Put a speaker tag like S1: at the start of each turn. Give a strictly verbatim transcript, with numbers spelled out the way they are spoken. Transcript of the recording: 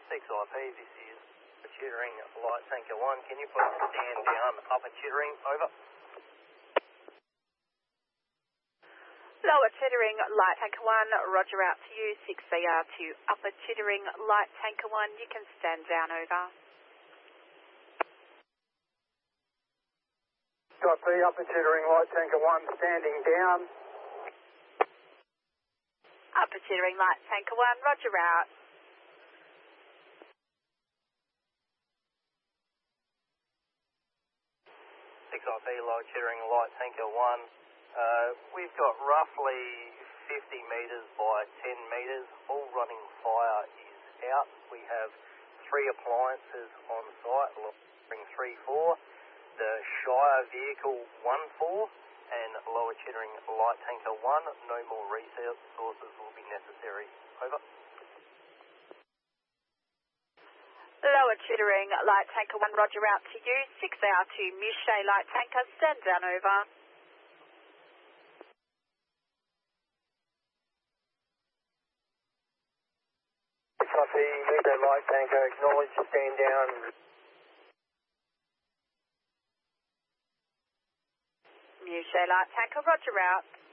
S1: six I P, this is Chittering Light Tanker one. Can you please stand down Upper Chittering? Over.
S2: Lower Chittering Light Tanker one, roger out to you, six C R to Upper Chittering Light Tanker one. You can stand down, over.
S3: Copy, Upper Chittering Light Tanker one, standing down.
S2: Upper Chittering Light Tanker one, roger out.
S1: six I P, Lower Chittering Light Tanker one. Uh, we've got roughly fifty metres by ten metres. All running fire is out. We have three appliances on site, Chittering three four, the Shire Vehicle one four, and Lower Chittering Light Tanker one. No more resources will be necessary. Over.
S2: Lower Chittering Light Tanker one, roger out to you, six A R to Mushay Light Tanker, stand down, over.
S3: Copy, Mushay Light Tanker, acknowledge, stand down.
S2: Mushay Light Tanker, roger out.